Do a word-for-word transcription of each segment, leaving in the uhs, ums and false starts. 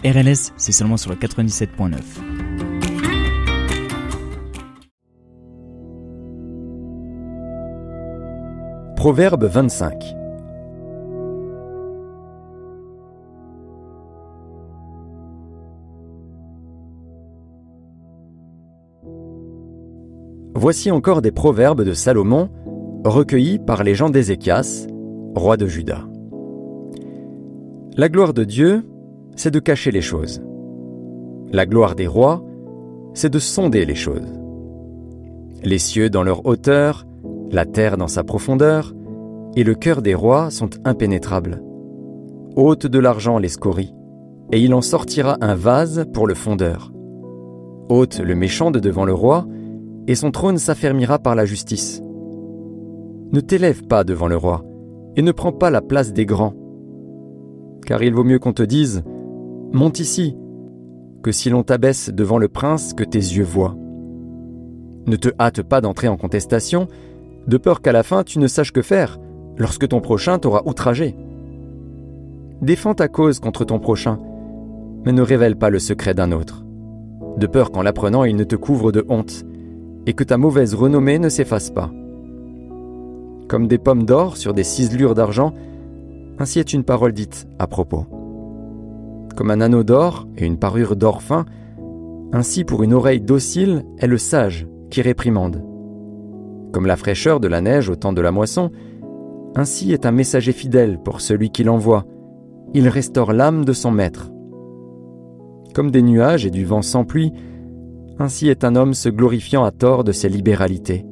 R L S, c'est seulement sur le quatre-vingt-dix-sept point neuf. Proverbe vingt-cinq. Voici encore des proverbes de Salomon, recueillis par les gens d'Ézéchias, roi de Juda. La gloire de Dieu, c'est de cacher les choses. La gloire des rois, c'est de sonder les choses. Les cieux dans leur hauteur, la terre dans sa profondeur, et le cœur des rois sont impénétrables. Ôte de l'argent les scories, et il en sortira un vase pour le fondeur. Ôte le méchant de devant le roi, et son trône s'affermira par la justice. Ne t'élève pas devant le roi, et ne prends pas la place des grands. Car il vaut mieux qu'on te dise « Monte ici », que si l'on t'abaisse devant le prince que tes yeux voient. Ne te hâte pas d'entrer en contestation, de peur qu'à la fin tu ne saches que faire, lorsque ton prochain t'aura outragé. Défends ta cause contre ton prochain, mais ne révèle pas le secret d'un autre, de peur qu'en l'apprenant il ne te couvre de honte, et que ta mauvaise renommée ne s'efface pas. Comme des pommes d'or sur des ciselures d'argent, ainsi est une parole dite à propos. Comme un anneau d'or et une parure d'or fin, ainsi pour une oreille docile est le sage qui réprimande. Comme la fraîcheur de la neige au temps de la moisson, ainsi est un messager fidèle pour celui qui l'envoie. Il restaure l'âme de son maître. Comme des nuages et du vent sans pluie, ainsi est un homme se glorifiant à tort de ses libéralités.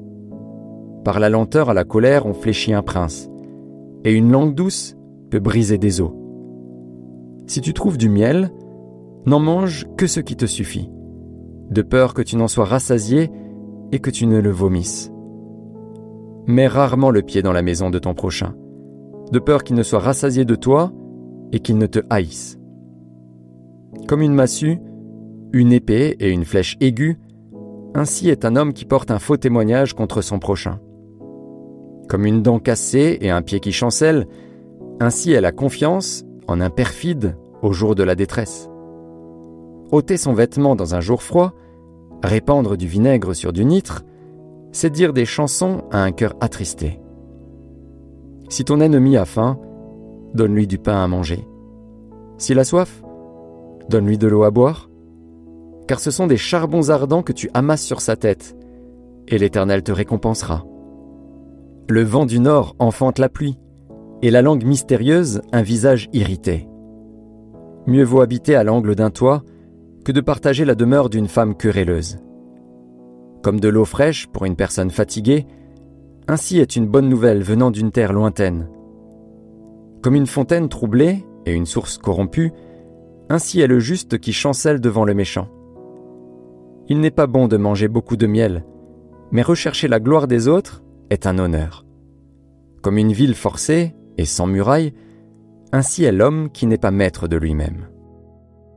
Par la lenteur à la colère on fléchit un prince, et une langue douce peut briser des os. Si tu trouves du miel, n'en mange que ce qui te suffit, de peur que tu n'en sois rassasié et que tu ne le vomisses. Mets rarement le pied dans la maison de ton prochain, de peur qu'il ne soit rassasié de toi et qu'il ne te haïsse. Comme une massue, une épée et une flèche aiguë, ainsi est un homme qui porte un faux témoignage contre son prochain. Comme une dent cassée et un pied qui chancelle, ainsi est la confiance en un perfide au jour de la détresse. Ôter son vêtement dans un jour froid, répandre du vinaigre sur du nitre, c'est dire des chansons à un cœur attristé. Si ton ennemi a faim, donne-lui du pain à manger. S'il a soif, donne-lui de l'eau à boire. Car ce sont des charbons ardents que tu amasses sur sa tête, et l'Éternel te récompensera. Le vent du nord enfante la pluie, et la langue mystérieuse un visage irrité. Mieux vaut habiter à l'angle d'un toit que de partager la demeure d'une femme querelleuse. Comme de l'eau fraîche pour une personne fatiguée, ainsi est une bonne nouvelle venant d'une terre lointaine. Comme une fontaine troublée et une source corrompue, ainsi est le juste qui chancelle devant le méchant. Il n'est pas bon de manger beaucoup de miel, mais rechercher la gloire des autres est un honneur. Comme une ville forcée et sans muraille, ainsi est l'homme qui n'est pas maître de lui-même.